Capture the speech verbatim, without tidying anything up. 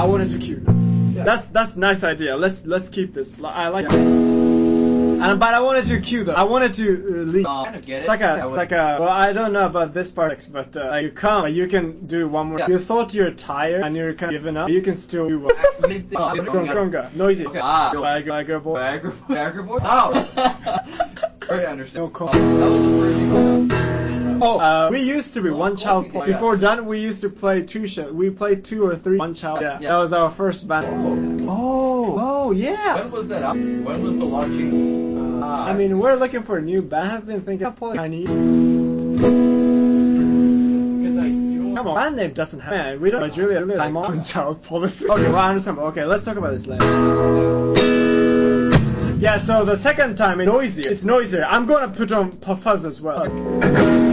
I wanted to cue. Yeah. That's that's a nice idea. Let's let's keep this. I like it. And, but I wanted to cue them. I wanted to uh, leave. Uh, kind of get it. Like a, like a, well, I don't know about this part, but uh, you come, you can do one more. Yeah. You thought you're tired and you're kind of giving up. You can still do one. Stronger, stronger, noisy. Okay. Ah. Viagra, Viagra boy. Viagra, Viagra boy? Ow! Very understood. No call. That was the first thing. Oh, uh, we used to be one child. Oh, yeah. Before done, we used to play two shows. We played two or three one child. Yeah, yeah. That was our first band. Oh, oh, yeah. When was that? When was the launching? Uh, I mean, we're looking for a new band. I've been thinking of playing Chinese. Come on, band name doesn't have. Man, we don't. But Julia, I'm on child policy. Okay, well, I understand. Okay, let's talk about this later. Yeah, so the second time it's noisier. It's noisier. I'm gonna put on fuzz as well.